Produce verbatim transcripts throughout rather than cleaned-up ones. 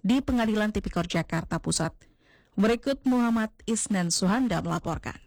di Pengadilan Tipikor Jakarta Pusat. Berikut Muhammad Isnan Suhanda melaporkan.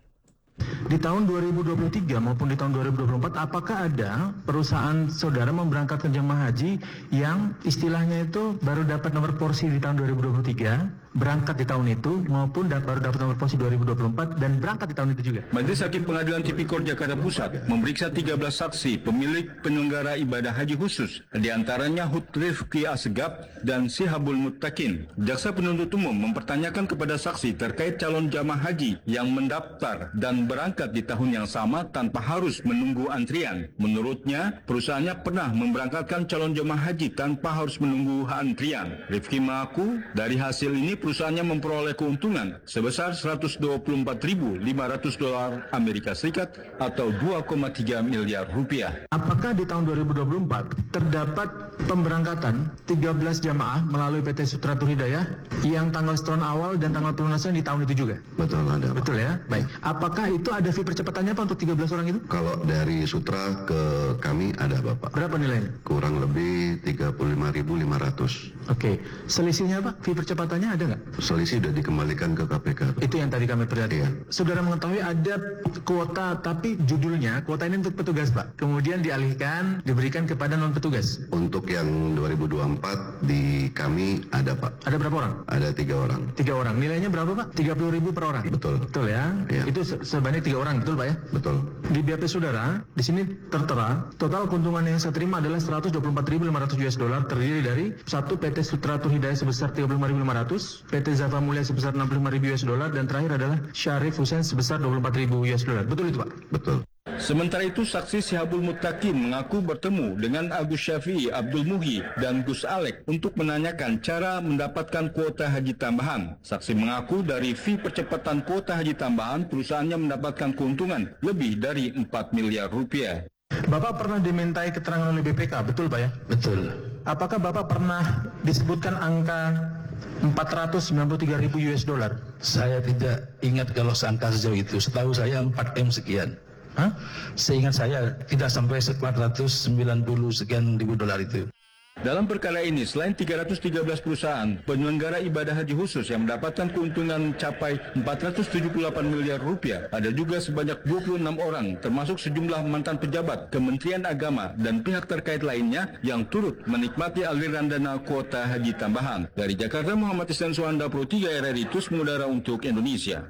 Di tahun dua ribu dua puluh tiga maupun di tahun dua ribu dua puluh empat, apakah ada perusahaan saudara memberangkatkan jemaah haji yang istilahnya itu baru dapat nomor porsi di tahun dua ribu dua puluh tiga, berangkat di tahun itu, maupun da- baru dapat nomor porsi dua ribu dua puluh empat dan berangkat di tahun itu juga? Majelis Hakim Pengadilan Tipikor Jakarta Pusat memeriksa tiga belas saksi pemilik penyelenggara ibadah haji khusus, di antaranya Hud Rifki Asgab dan Sihabul Muttaqin. Jaksa penuntut umum mempertanyakan kepada saksi terkait calon jamaah haji yang mendaftar dan berangkat di tahun yang sama tanpa harus menunggu antrian. Menurutnya, perusahaannya pernah memberangkatkan calon jemaah haji tanpa harus menunggu antrian. Rifki mengaku dari hasil ini perusahaannya memperoleh keuntungan sebesar seratus dua puluh empat ribu lima ratus dolar Amerika Serikat atau dua koma tiga miliar rupiah. Apakah di tahun dua ribu dua puluh empat terdapat pemberangkatan tiga belas jamaah melalui P T Sutratur Hidayah yang tanggal setoran awal dan tanggal pelunasan di tahun itu juga? Betul, ada. Betul ya? Baik. Apakah itu ada fee percepatannya Pak untuk tiga belas orang itu? Kalau dari Sutra ke kami ada Bapak. Berapa nilainya? Kurang lebih tiga puluh lima ribu lima ratus. Oke. Selisihnya Pak, fee percepatannya ada nggak? Selisih sudah dikembalikan ke K P K. Itu yang tadi kami perhatikan. Iya. Saudara mengetahui ada kuota, tapi judulnya kuota ini untuk petugas Pak. Kemudian dialihkan, diberikan kepada non petugas. Untuk yang dua ribu dua puluh empat di kami ada Pak. Ada berapa orang? Ada tiga orang. Tiga orang. Nilainya berapa Pak? tiga puluh ribu per orang. Betul. Betul ya? Iya. Itu se- sebanyak tiga orang, betul Pak ya? Betul. Di B A P saudara, di sini tertera total keuntungan yang saya terima adalah seratus dua puluh empat ribu lima ratus U S dollar, terdiri dari satu P T Sutratur Hidayah sebesar tiga puluh lima ribu lima ratus, P T Zafa Mulia sebesar enam puluh lima ribu U S dollar, dan terakhir adalah Syarif Hussein sebesar dua puluh empat ribu U S dollar. Betul itu Pak? Betul. Sementara itu, saksi Sihabul Muttaqin mengaku bertemu dengan Agus Syafi'i Abdul Muhi dan Gus Alek untuk menanyakan cara mendapatkan kuota haji tambahan. Saksi mengaku dari fee percepatan kuota haji tambahan, perusahaannya mendapatkan keuntungan lebih dari empat miliar rupiah. Bapak pernah dimintai keterangan oleh B P K, betul Pak ya? Betul. Apakah Bapak pernah disebutkan angka empat ratus sembilan puluh tiga ribu U S dollar? Saya tidak ingat kalau angka sejauh itu. Setahu saya empat M sekian. Hah? Seingat saya tidak sampai empat ratus sembilan puluh sekian ribu dolar itu. Dalam perkara ini, selain tiga ratus tiga belas perusahaan penyelenggara ibadah haji khusus yang mendapatkan keuntungan mencapai empat ratus tujuh puluh delapan miliar rupiah, ada juga sebanyak dua puluh enam orang, termasuk sejumlah mantan pejabat Kementerian Agama dan pihak terkait lainnya yang turut menikmati aliran dana kuota haji tambahan. Dari Jakarta, Muhammad Isnan Suhanda, Pro tiga R R I, Terus Mengudara untuk Indonesia.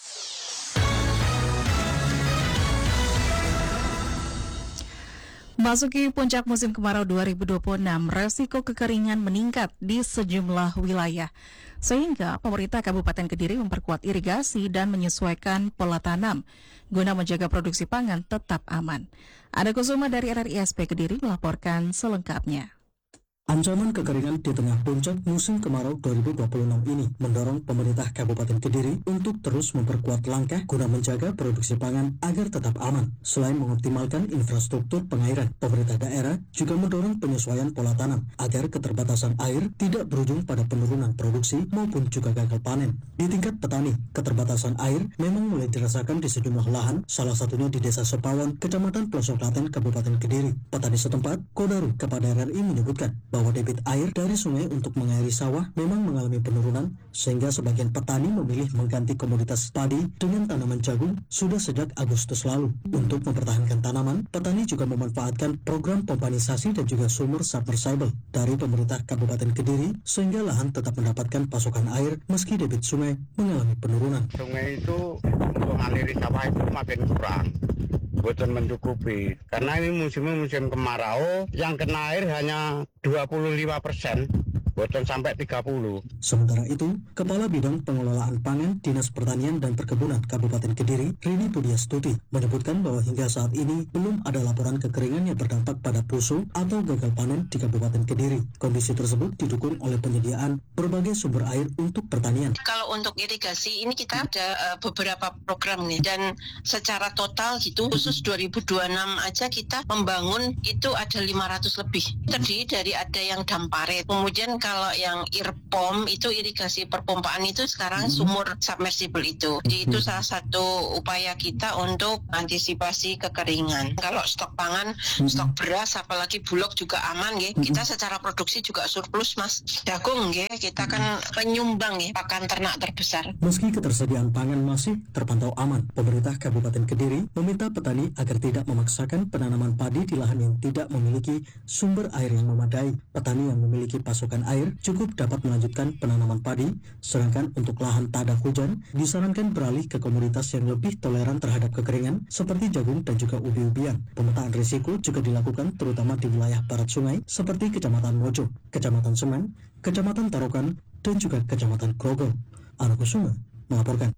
Masuki puncak musim kemarau dua ribu dua puluh enam, resiko kekeringan meningkat di sejumlah wilayah. Sehingga pemerintah Kabupaten Kediri memperkuat irigasi dan menyesuaikan pola tanam guna menjaga produksi pangan tetap aman. Ada Kusuma dari R R I S P Kediri melaporkan selengkapnya. Ancaman kekeringan di tengah puncak musim kemarau dua ribu dua puluh enam ini mendorong pemerintah Kabupaten Kediri untuk terus memperkuat langkah guna menjaga produksi pangan agar tetap aman. Selain mengoptimalkan infrastruktur pengairan, pemerintah daerah juga mendorong penyesuaian pola tanam agar keterbatasan air tidak berujung pada penurunan produksi maupun juga gagal panen. Di tingkat petani, keterbatasan air memang mulai dirasakan di sejumlah lahan, salah satunya di Desa Sepawan, Kecamatan Pelosok Klaten, Kabupaten Kediri. Petani setempat, Kodaru, kepada R R I menyebutkan bahwa debit air dari sungai untuk mengairi sawah memang mengalami penurunan, sehingga sebagian petani memilih mengganti komoditas padi dengan tanaman jagung sudah sejak Agustus lalu. Untuk mempertahankan tanaman, petani juga memanfaatkan program pompanisasi dan juga sumur submersible dari pemerintah Kabupaten Kediri, sehingga lahan tetap mendapatkan pasokan air meski debit sungai mengalami penurunan. Sungai itu untuk mengaliri sawah itu makin kurang, boten mencukupi, karena ini musimnya musim kemarau yang kena air hanya dua puluh lima persen, boten sampai tiga puluh. Sementara itu, Kepala Bidang Pengelolaan Pangan Dinas Pertanian dan Perkebunan Kabupaten Kediri, Rini Budiastuti, menyebutkan bahwa hingga saat ini belum ada laporan kekeringan yang berdampak pada pusu atau gagal panen di Kabupaten Kediri. Kondisi tersebut didukung oleh penyediaan berbagai sumber air untuk pertanian. Kalau kalau untuk irigasi ini kita ada uh, beberapa program nih, dan secara total gitu khusus dua ribu dua puluh enam aja kita membangun itu ada lima ratus lebih. Terdiri dari ada yang damparet. Kemudian kalau yang irpom itu irigasi perpompaan itu sekarang sumur submersible itu. Jadi itu salah satu upaya kita untuk antisipasi kekeringan. Kalau stok pangan, stok beras apalagi bulog juga aman nggih. Kita secara produksi juga surplus Mas. Jagung nggih, kita kan penyumbang ya pakan ternak terbesar. Meski ketersediaan pangan masih terpantau aman, pemerintah Kabupaten Kediri meminta petani agar tidak memaksakan penanaman padi di lahan yang tidak memiliki sumber air yang memadai. Petani yang memiliki pasokan air cukup dapat melanjutkan penanaman padi, sedangkan untuk lahan tak ada hujan disarankan beralih ke komoditas yang lebih toleran terhadap kekeringan seperti jagung dan juga ubi-ubian. Pemetaan risiko juga dilakukan terutama di wilayah barat sungai seperti Kecamatan Mojo, Kecamatan Semen, Kecamatan Tarokan, dan juga Kecamatan Grogol. Anak Kusuma melaporkan.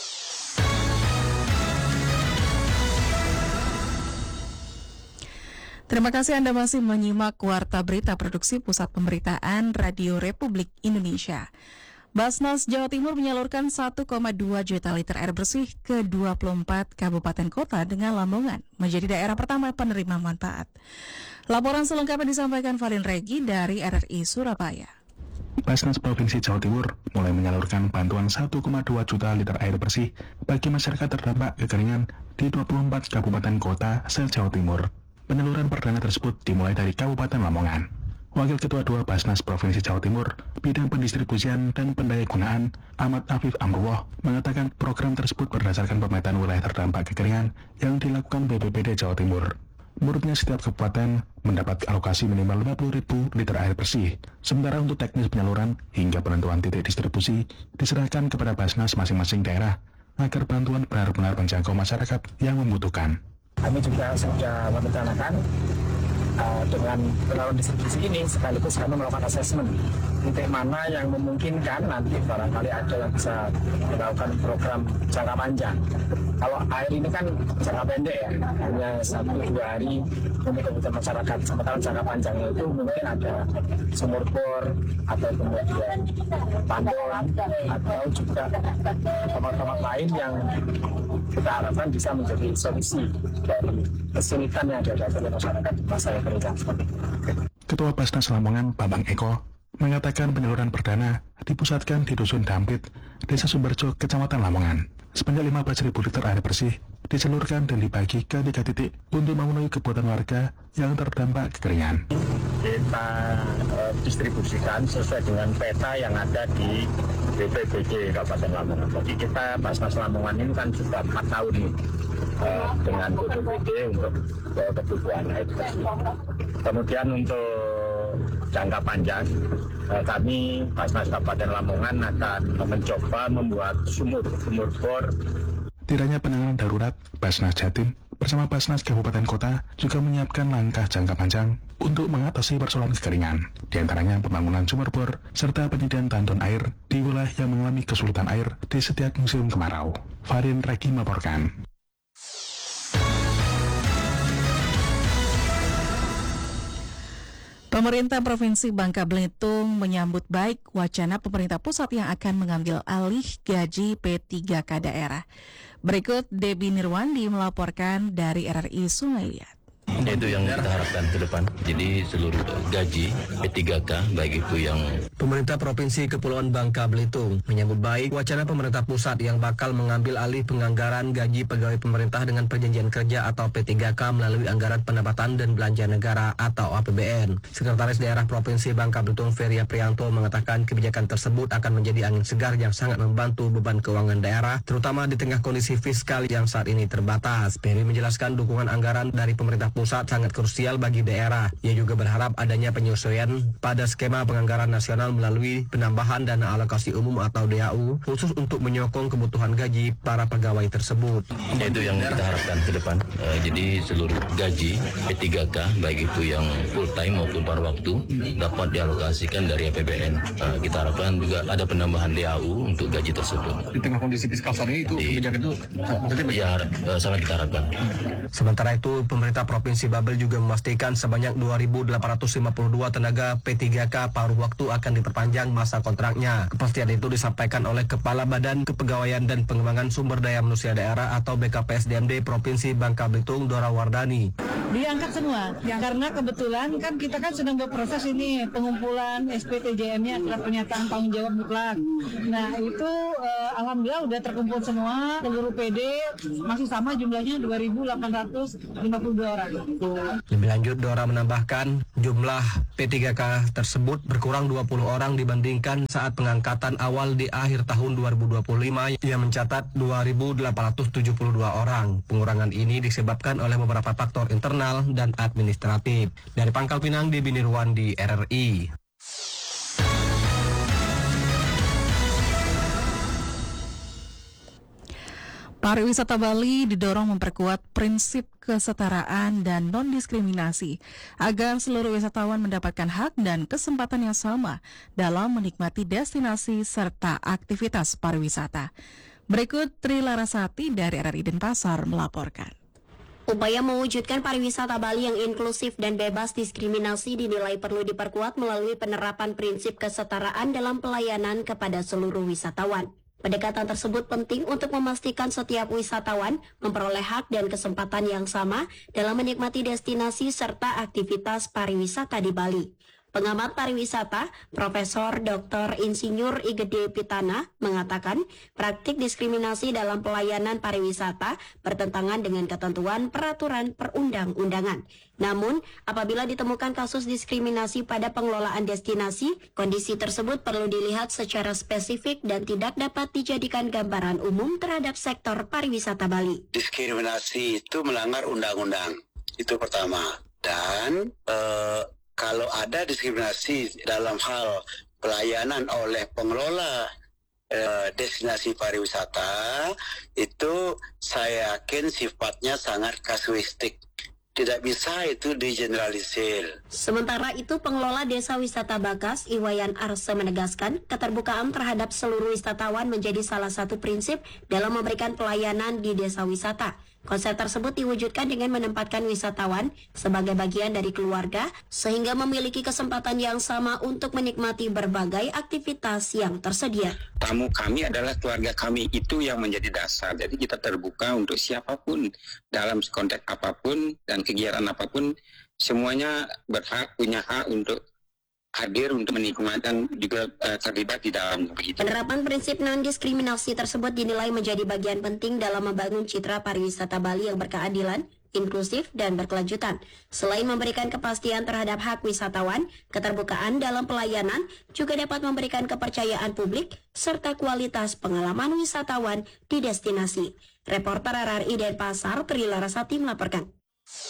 Terima kasih Anda masih menyimak Warta Berita Produksi Pusat Pemberitaan Radio Republik Indonesia. Basnas Jawa Timur menyalurkan satu koma dua juta liter air bersih ke dua puluh empat kabupaten kota dengan Lamongan menjadi daerah pertama penerima manfaat. Laporan selengkapnya disampaikan Valin Regi dari R R I Surabaya. Basnas Provinsi Jawa Timur mulai menyalurkan bantuan satu koma dua juta liter air bersih bagi masyarakat terdampak kekeringan di dua puluh empat kabupaten kota se-Jawa Timur. Penyaluran perdana tersebut dimulai dari Kabupaten Lamongan. Wakil Ketua dua Basnas Provinsi Jawa Timur, Bidang Pendistribusian dan Pendayagunaan, Ahmad Afif Amruwoh, mengatakan program tersebut berdasarkan pemetaan wilayah terdampak kekeringan yang dilakukan B P B D Jawa Timur. Menurutnya setiap kabupaten mendapat alokasi minimal lima puluh ribu liter air bersih. Sementara untuk teknis penyaluran hingga penentuan titik distribusi diserahkan kepada Basnas masing-masing daerah agar bantuan benar-benar menjangkau masyarakat yang membutuhkan. Kami juga sudah merencanakan uh, dengan penyaluran distribusi ini sekaligus kami melakukan asesmen titik mana yang memungkinkan nanti barangkali ada yang bisa melakukan program jangka panjang. Kalau air ini kan jangka pendek ya, hanya satu dua hari untuk kebutuhan masyarakat. Sementara jangka panjangnya itu mungkin ada sumur bor atau kemudian pandon atau juga tempat-tempat lain yang kita harapkan bisa menjadi solusi dari kesulitan yang dihadapi oleh masyarakat di masa yang kering seperti ini. Ketua Basnas Lamongan, Bambang Eko, mengatakan penyaluran perdana dipusatkan di Dusun Dampit, Desa Sumberjo, Kecamatan Lamongan. Sebanyak lima belas ribu liter air bersih disalurkan dan dibagi ke tiga titik untuk memenuhi kebutuhan warga yang terdampak kekeringan. Kita uh, distribusikan sesuai dengan peta yang ada di B P B D Kabupaten Lamongan. Jadi kita Basnas Lamongan ini kan sudah empat tahun nih uh, dengan B P B D untuk uh, kebutuhan air bersih. Kemudian untuk jangka panjang, uh, kami Basnas Kabupaten Lamongan akan mencoba membuat sumur sumur bor. Tidak hanya penanganan darurat, Basnas Jatim bersama Basnas Kabupaten Kota juga menyiapkan langkah jangka panjang untuk mengatasi persoalan kekeringan. Di antaranya pembangunan sumur bor serta penyediaan tandon air di wilayah yang mengalami kesulitan air di setiap musim kemarau. Farin Regi melaporkan. Pemerintah Provinsi Bangka Belitung menyambut baik wacana pemerintah pusat yang akan mengambil alih gaji P tiga K daerah. Berikut Debbie Nirwandi melaporkan dari R R I Sungai Liat. Itu yang kita harapkan ke depan. Jadi seluruh gaji P tiga K, baik itu yang... Pemerintah Provinsi Kepulauan Bangka Belitung menyambut baik wacana pemerintah pusat yang bakal mengambil alih penganggaran gaji pegawai pemerintah dengan perjanjian kerja atau P tiga K melalui anggaran pendapatan dan belanja negara atau A P B N. Sekretaris Daerah Provinsi Bangka Belitung Feria Priyanto mengatakan kebijakan tersebut akan menjadi angin segar yang sangat membantu beban keuangan daerah, terutama di tengah kondisi fiskal yang saat ini terbatas. Ferry menjelaskan dukungan anggaran dari pemerintah pusat sangat krusial bagi daerah. Ia juga berharap adanya penyesuaian pada skema penganggaran nasional melalui penambahan dana alokasi umum atau D A U khusus untuk menyokong kebutuhan gaji para pegawai tersebut. Itu yang kita harapkan ke depan. Uh, jadi seluruh gaji P tiga K, baik itu yang full time maupun paruh waktu, dapat dialokasikan dari A P B N. Uh, kita harapkan juga ada penambahan D A U untuk gaji tersebut. Di tengah kondisi fiskal saat ini itu kebijakan itu ya uh, sangat kita harapkan. Sementara itu pemerintah provinsi Provinsi Babel juga memastikan sebanyak dua ribu delapan ratus lima puluh dua tenaga P tiga K paruh waktu akan diperpanjang masa kontraknya. Kepastian itu disampaikan oleh Kepala Badan Kepegawaian dan Pengembangan Sumber Daya Manusia Daerah atau B K P S D M D Provinsi Bangka Belitung, Dora Wardani. Diangkat semua, ya, karena kebetulan kan kita kan sedang berproses ini pengumpulan S P T J M-nya, surat pernyataan tanggung jawab mutlak. Nah itu eh, alhamdulillah udah terkumpul semua, seluruh P D masih sama jumlahnya dua ribu delapan ratus lima puluh dua orang. Lebih lanjut, Dora menambahkan jumlah P tiga K tersebut berkurang dua puluh orang dibandingkan saat pengangkatan awal di akhir tahun dua ribu dua puluh lima yang mencatat dua ribu delapan ratus tujuh puluh dua orang. Pengurangan ini disebabkan oleh beberapa faktor internal dan administratif. Dari Pangkal Pinang, Debi Nirwandi, R R I. Pariwisata Bali didorong memperkuat prinsip kesetaraan dan non-diskriminasi agar seluruh wisatawan mendapatkan hak dan kesempatan yang sama dalam menikmati destinasi serta aktivitas pariwisata. Berikut Tri Larasati dari R R I Denpasar melaporkan. Upaya mewujudkan pariwisata Bali yang inklusif dan bebas diskriminasi dinilai perlu diperkuat melalui penerapan prinsip kesetaraan dalam pelayanan kepada seluruh wisatawan. Pendekatan tersebut penting untuk memastikan setiap wisatawan memperoleh hak dan kesempatan yang sama dalam menikmati destinasi serta aktivitas pariwisata di Bali. Pengamat pariwisata, Profesor Doktor Insinyur Igede Pitana mengatakan praktik diskriminasi dalam pelayanan pariwisata bertentangan dengan ketentuan peraturan perundang-undangan. Namun, apabila ditemukan kasus diskriminasi pada pengelolaan destinasi, kondisi tersebut perlu dilihat secara spesifik dan tidak dapat dijadikan gambaran umum terhadap sektor pariwisata Bali. Diskriminasi itu melanggar undang-undang, itu pertama. Dan eh, kalau ada diskriminasi dalam hal pelayanan oleh pengelola eh, destinasi pariwisata, itu saya yakin sifatnya sangat kasuistik. Tidak bisa itu digeneralisir. Sementara itu, pengelola Desa Wisata Bakas, Iwayan Arse menegaskan, keterbukaan terhadap seluruh wisatawan menjadi salah satu prinsip dalam memberikan pelayanan di desa wisata. Konsep tersebut diwujudkan dengan menempatkan wisatawan sebagai bagian dari keluarga sehingga memiliki kesempatan yang sama untuk menikmati berbagai aktivitas yang tersedia. Tamu kami adalah keluarga kami, itu yang menjadi dasar. Jadi kita terbuka untuk siapapun dalam konteks apapun dan kegiatan apapun, semuanya berhak, punya hak untuk hadir untuk menikmati dan juga uh, terlibat di dalam begitu. Penerapan prinsip non-diskriminasi tersebut dinilai menjadi bagian penting dalam membangun citra pariwisata Bali yang berkeadilan, inklusif, dan berkelanjutan. Selain memberikan kepastian terhadap hak wisatawan, keterbukaan dalam pelayanan juga dapat memberikan kepercayaan publik serta kualitas pengalaman wisatawan di destinasi. Reporter R R I Denpasar, Tri Larasati melaporkan.